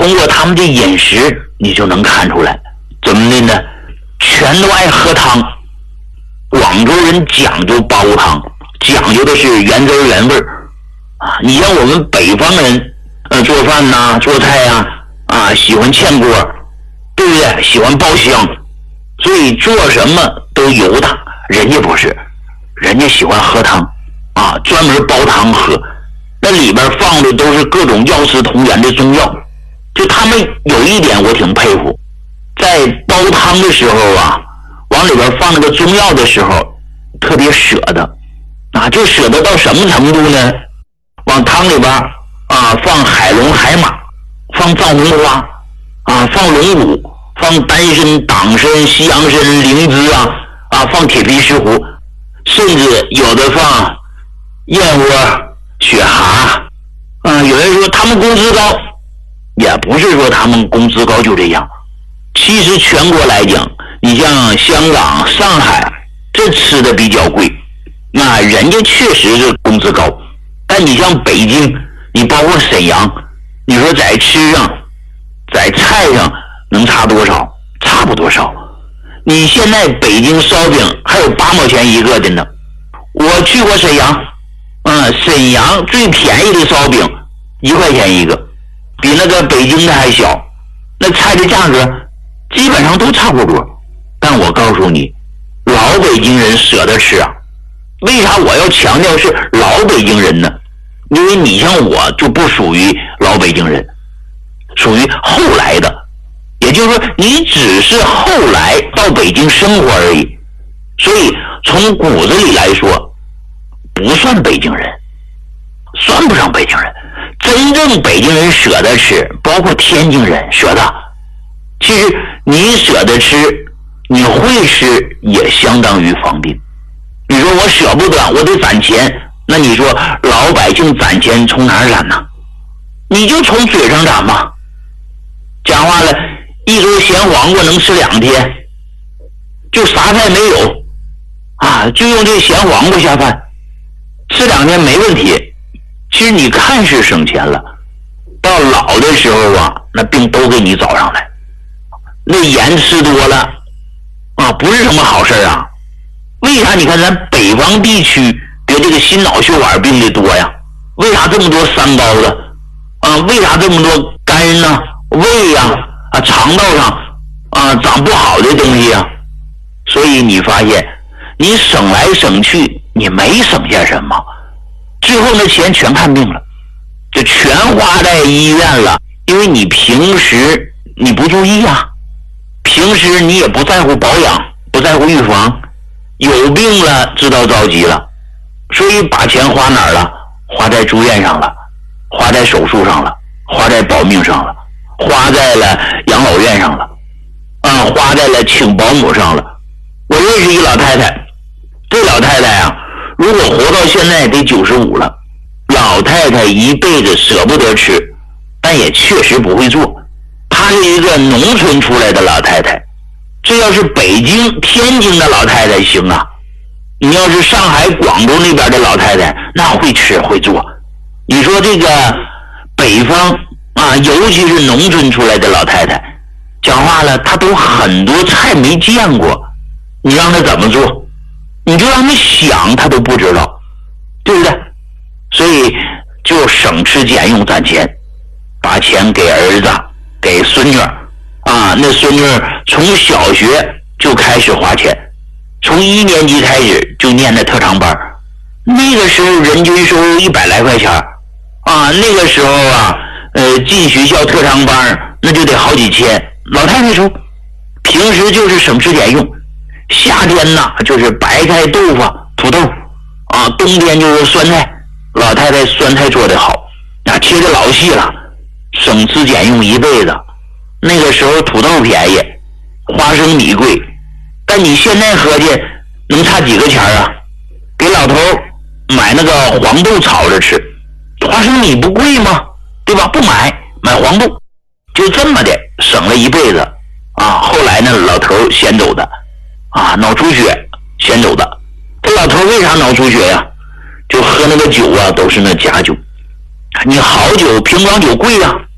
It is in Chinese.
通过他们的饮食你就能看出来，怎么的呢？全都爱喝汤。广州人讲究煲汤，讲究的是原汁原味啊。你像我们北方人，做饭呐、做菜呀，喜欢炝锅，对不对？喜欢爆香，所以做什么都油大。人家不是，人家喜欢喝汤啊，专门煲汤喝。那里边放的都是各种药食同源的中药。就他们有一点我挺佩服，在煲汤的时候啊，往里边放那个中药的时候，特别舍得啊，就舍得到什么程度呢？往汤里边放海龙、海马，放藏红花放龙骨，放丹参、党参、西洋参、灵芝放铁皮石斛，甚至有的放燕窝、雪蛤有人说他们工资高，也不是说他们工资高就这样。其实全国来讲，你像香港、上海，这吃的比较贵，那人家确实是工资高。但你像北京，你包括沈阳，你说在吃上，在菜上能差多少？差不多少。你现在北京烧饼还有8毛钱一个的呢。我去过沈阳，沈阳最便宜的烧饼1块钱一个，比那个北京的还小。那菜的价格基本上都差不多。但我告诉你，老北京人舍得吃啊。为啥我要强调是老北京人呢？因为你像我就不属于老北京人，属于后来的，也就是说你只是后来到北京生活而已，所以从骨子里来说不算北京人，算不上北京人。真正北京人舍得吃，包括天津人舍得。其实你舍得吃，你会吃也相当于方便。你说我舍不得，我得攒钱，那你说老百姓攒钱从哪儿攒呢？你就从嘴上攒吧。讲话了，一周咸黄瓜能吃2天，就啥菜没有就用这咸黄瓜下饭，吃2天没问题。其实你看是省钱了，到老的时候那病都给你找上来。那盐吃多了不是什么好事啊。为啥你看咱北方地区得这个心脑血管病的多呀？为啥这么多三高的为啥这么多肝呢、胃肠道上长不好的东西所以你发现你省来省去，你没省下什么，最后那钱全看病了，就全花在医院了。因为你平时你不注意平时你也不在乎保养，不在乎预防，有病了知道着急了，所以把钱花哪儿了？花在住院上了，花在手术上了，花在保命上了，花在了养老院上了花在了请保姆上了。我认识一老太太，这老太太如果活到现在得95了。老太太一辈子舍不得吃，但也确实不会做。她是一个农村出来的老太太，这要是北京、天津的老太太行你要是上海、广州那边的老太太，那会吃会做。你说这个北方尤其是农村出来的老太太，讲话了，她都很多菜没见过，你让她怎么做？你就让她想，她都不知道，对不对？所以就省吃俭用攒钱，把钱给儿子、给孙女那孙女从小学就开始花钱，从1年级开始就念的特长班，那个时候人均收入100来块钱那个时候进学校特长班那就得好几千。老太太说平时就是省吃俭用，夏天就是白菜、豆腐、土豆冬天就是酸菜。老太太酸菜做得好切得老细了，省吃俭用一辈子。那个时候土豆便宜，花生米贵，但你现在合计能差几个钱给老头买那个黄豆炒着吃，花生米不贵吗？对吧？不买黄豆，就这么的省了一辈子后来呢，老头先走的脑出血先走的。这老头为啥脑出血就喝那个酒都是那假酒。你好酒，瓶装酒贵